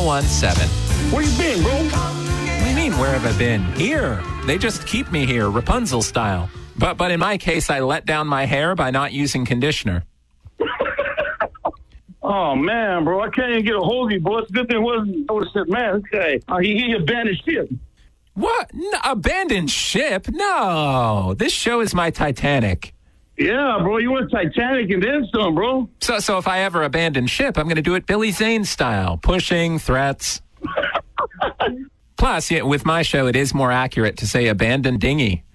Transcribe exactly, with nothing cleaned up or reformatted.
one seven. Where you been, bro? What do you mean, where have I been? Here. They just keep me here, Rapunzel style. But but in my case, I let down my hair by not using conditioner. Oh, man, bro. I can't even get a hold of you, bro. It's a good thing it wasn't. I would have said, man, okay. Uh, he, he abandoned ship. What? No, abandoned ship? No. This show is my Titanic. Yeah, bro. You went Titanic and then some, bro. So so if I ever abandon ship, I'm going to do it Billy Zane style. Pushing, threats. Plus, yeah, with my show, it is more accurate to say abandoned dinghy.